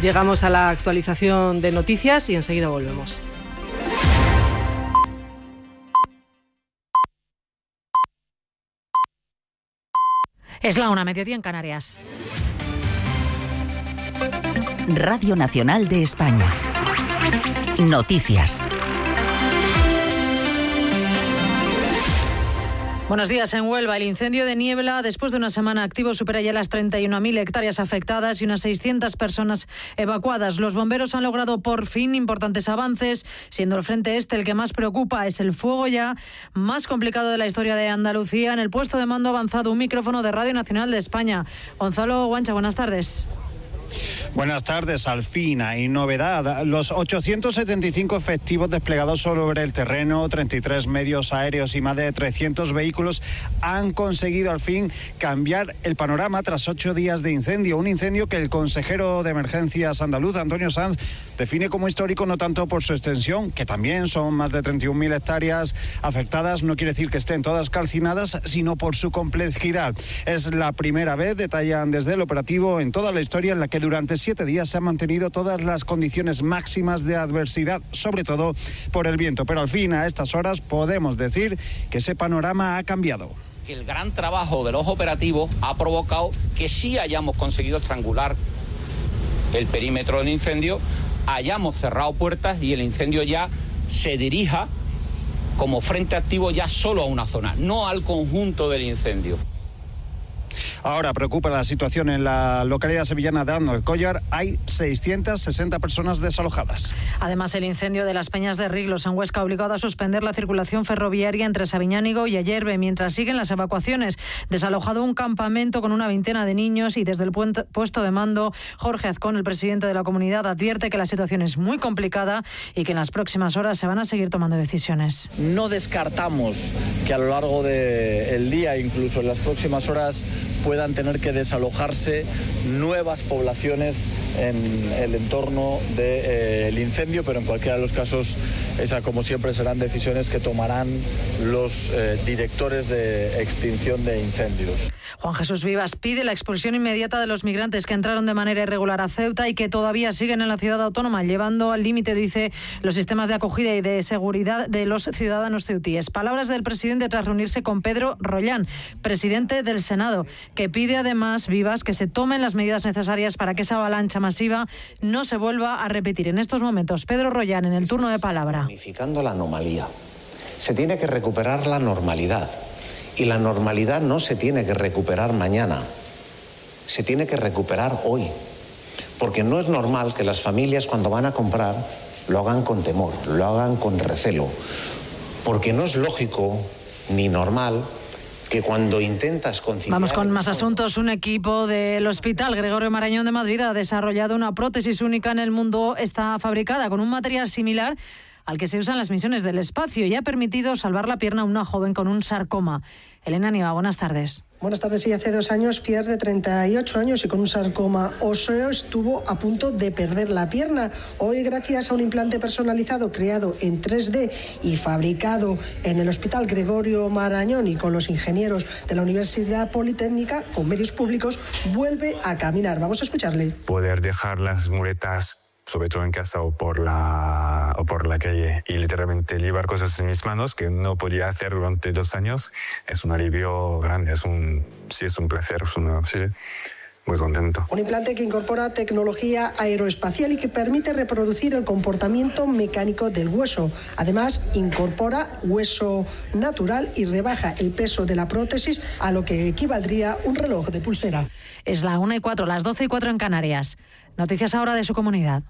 Llegamos a la actualización de noticias y enseguida volvemos. Es la 1:00, mediodía en Canarias. Radio Nacional de España. Noticias. Buenos días. En Huelva, el incendio de Niebla, después de una semana activo, supera ya las 31.000 hectáreas afectadas y unas 600 personas evacuadas. Los bomberos han logrado por fin importantes avances, siendo el frente este el que más preocupa. Es el fuego ya más complicado de la historia de Andalucía. En el puesto de mando ha avanzado un micrófono de Radio Nacional de España. Gonzalo Guancha, buenas tardes. Buenas tardes. Al fin hay novedad. Los 875 efectivos desplegados sobre el terreno, 33 medios aéreos y más de 300 vehículos han conseguido al fin cambiar el panorama tras 8 días de incendio. Un incendio que el consejero de emergencias andaluz, Antonio Sanz, define como histórico no tanto por su extensión, que también son más de 31.000 hectáreas afectadas, no quiere decir que estén todas calcinadas, sino por su complejidad. Es la primera vez, detallan desde el operativo, en toda la historia en la que durante 7 días se han mantenido todas las condiciones máximas de adversidad, sobre todo por el viento. Pero al fin, a estas horas, podemos decir que ese panorama ha cambiado. El gran trabajo de los operativos ha provocado que sí hayamos conseguido estrangular el perímetro del incendio, hayamos cerrado puertas y el incendio ya se dirija como frente activo ya solo a una zona, no al conjunto del incendio. Ahora preocupa la situación en la localidad sevillana de Alcollar. Hay 660 personas desalojadas. Además, el incendio de las Peñas de Riglos en Huesca ha obligado a suspender la circulación ferroviaria entre Sabiñánigo y Ayerbe, mientras siguen las evacuaciones. Desalojado un campamento con una veintena de niños y desde el puesto de mando, Jorge Azcón, el presidente de la comunidad, advierte que la situación es muy complicada y que en las próximas horas se van a seguir tomando decisiones. No descartamos que a lo largo del día, incluso en las próximas horas, puedan tener que desalojarse nuevas poblaciones en el entorno del incendio, pero en cualquiera de los casos, esas como siempre serán decisiones que tomarán los directores de extinción de incendios. Juan Jesús Vivas pide la expulsión inmediata de los migrantes que entraron de manera irregular a Ceuta y que todavía siguen en la ciudad autónoma, llevando al límite, dice, los sistemas de acogida y de seguridad de los ciudadanos ceutíes. Palabras del presidente tras reunirse con Pedro Rollán, presidente del Senado, que pide además, Vivas, que se tomen las medidas necesarias para que esa avalancha masiva no se vuelva a repetir. En estos momentos, Pedro Rollán, en el turno de palabra. Unificando la anomalía. Se tiene que recuperar la normalidad. Y la normalidad no se tiene que recuperar mañana. Se tiene que recuperar hoy. Porque no es normal que las familias, cuando van a comprar, lo hagan con temor, lo hagan con recelo. Porque no es lógico ni normal que cuando intentas conciliar... Vamos con más asuntos. Un equipo del Hospital Gregorio Marañón de Madrid ha desarrollado una prótesis única en el mundo. Está fabricada con un material similar al que se usa en las misiones del espacio y ha permitido salvar la pierna a una joven con un sarcoma. Elena Niva, buenas tardes. Buenas tardes. Y hace 2 años, Pierre, de 38 años y con un sarcoma óseo, estuvo a punto de perder la pierna. Hoy, gracias a un implante personalizado creado en 3D y fabricado en el Hospital Gregorio Marañón y con los ingenieros de la Universidad Politécnica, con medios públicos, vuelve a caminar. Vamos a escucharle. Poder dejar las muletas, sobre todo en casa o por la calle, y literalmente llevar cosas en mis manos que no podía hacer durante 2 años, es un alivio grande, es un placer, muy contento. Un implante que incorpora tecnología aeroespacial y que permite reproducir el comportamiento mecánico del hueso. Además, incorpora hueso natural y rebaja el peso de la prótesis a lo que equivaldría un reloj de pulsera. Es la 1:04, las 12:04 en Canarias. Noticias ahora de su comunidad.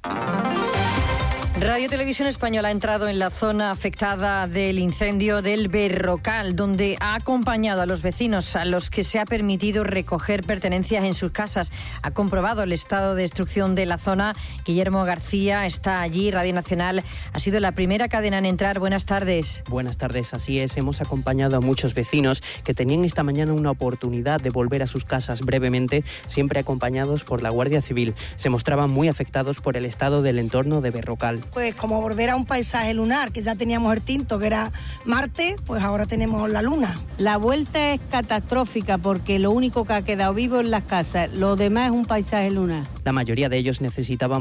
Radio Televisión Española ha entrado en la zona afectada del incendio del Berrocal, donde ha acompañado a los vecinos a los que se ha permitido recoger pertenencias en sus casas. Ha comprobado el estado de destrucción de la zona. Guillermo García está allí. Radio Nacional ha sido la primera cadena en entrar. Buenas tardes. Buenas tardes, así es. Hemos acompañado a muchos vecinos que tenían esta mañana una oportunidad de volver a sus casas brevemente, siempre acompañados por la Guardia Civil. Se mostraban muy afectados por el estado del entorno de Berrocal. Pues como volver a un paisaje lunar, que ya teníamos el tinto, que era Marte, pues ahora tenemos la Luna. La vuelta es catastrófica porque lo único que ha quedado vivo es las casas, lo demás es un paisaje lunar. La mayoría de ellos necesitaban